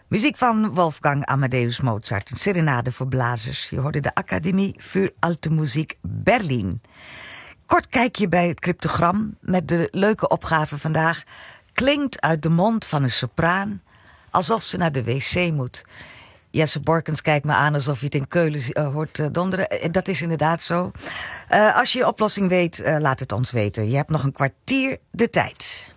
Muziek van Wolfgang Amadeus Mozart, een serenade voor blazers. Je hoorde de Academie für Alte Musik Berlin. Kort kijkje bij het cryptogram met de leuke opgave vandaag. Klinkt uit de mond van een sopraan alsof ze naar de wc moet. Jesse Borkens kijkt me aan alsof je het in Keulen hoort donderen. Dat is inderdaad zo. Als je je oplossing weet, laat het ons weten. Je hebt nog een kwartier de tijd.